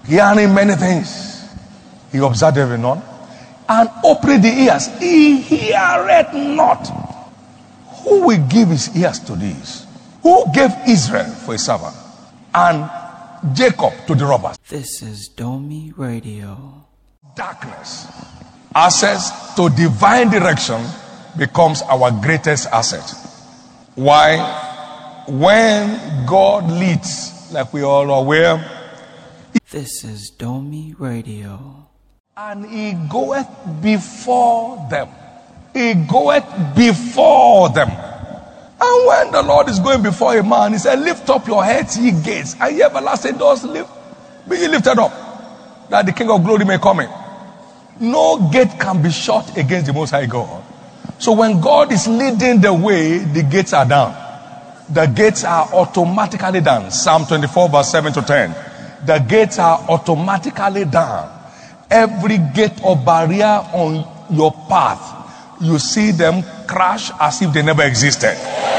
hearing many things, he observed none, and opening the ears, he heareth not. Who will give his ears to this? Who gave Israel for a servant and Jacob to the robbers? This is Domi Radio. Darkness, access to divine direction becomes our greatest asset. Why? When God leads, like we all are aware, this is Domi Radio. And he goeth before them. He goeth before them. And when the Lord is going before a man, he said, lift up your heads, ye gates, and ye everlasting doors, be ye lifted up, that the King of glory may come in. No gate can be shut against the Most High God. So when God is leading the way, the gates are down. The gates are automatically down. Psalm 24 verse 7 to 10. The gates are automatically down. Every gate or barrier on your path, you see them crash as if they never existed.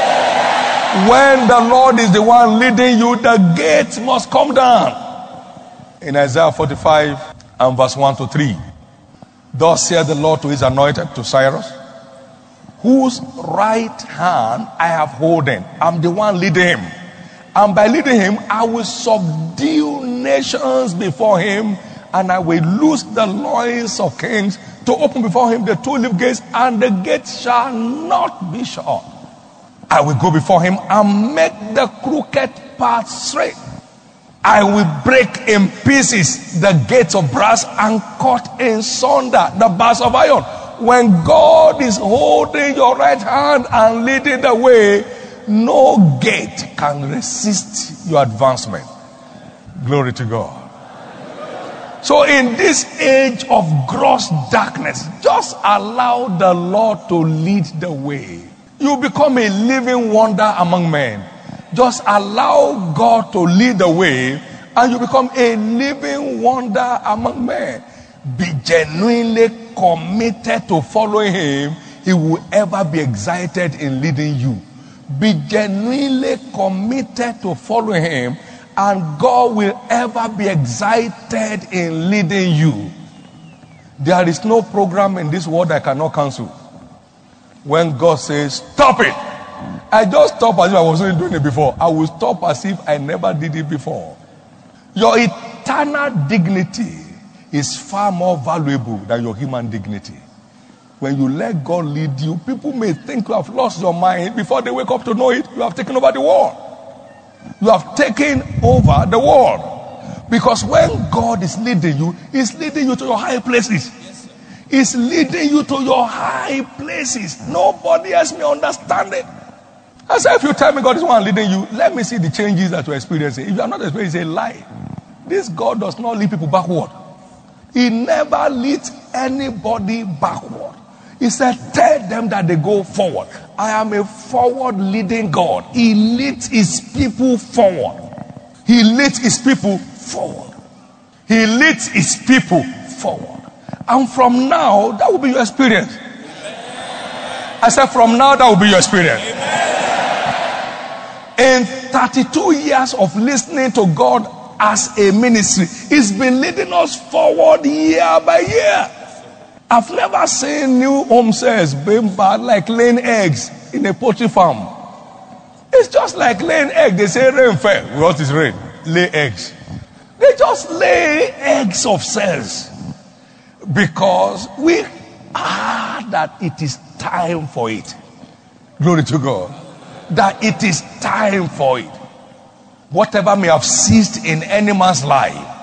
When the Lord is the one leading you, the gates must come down. In Isaiah 45 and verse 1 to 3. Thus saith the Lord to his anointed, to Cyrus, whose right hand I have holden. I'm the one leading him. And by leading him, I will subdue nations before him, and I will loose the loins of kings, to open before him the two-leaf gates, and the gates shall not be shut. I will go before him and make the crooked path straight. I will break in pieces the gates of brass and cut in sunder the bars of iron. When God is holding your right hand and leading the way, no gate can resist your advancement. Glory to God. So in this age of gross darkness, just allow the Lord to lead the way. You become a living wonder among men. Just allow God to lead the way, and you become a living wonder among men. Be genuinely committed to following him. He will ever be excited in leading you. Be genuinely committed to following him, and God will ever be excited in leading you. There is no program in this world I cannot cancel. When God says, stop it, I just stop as if I wasn't doing it before. I will stop as if I never did it before. Your eternal dignity is far more valuable than your human dignity. When you let God lead you, people may think you have lost your mind. Before they wake up to know it, you have taken over the world. You have taken over the world. Because when God is leading you, he's leading you to your high places. He's leading you to your high places. Nobody else may understand it. I said, if you tell me God is the one leading you, let me see the changes that you're experiencing. If you are not experiencing, it's a lie. This God does not lead people backward. He never leads anybody backward. He said, tell them that they go forward. I am a forward leading God. He leads his people forward. He leads his people forward. He leads his people forward. And from now, that will be your experience. I said, from now, that will be your experience. In 32 years of listening to God as a ministry, he's been leading us forward year by year. I've never seen new home sales being bad like laying eggs in a poultry farm. It's just like laying eggs. They say rain fell. What is rain? Lay eggs. They just lay eggs of cells. Because we are that it is time for it. Glory to God. That it is time for it. Whatever may have ceased in any man's life,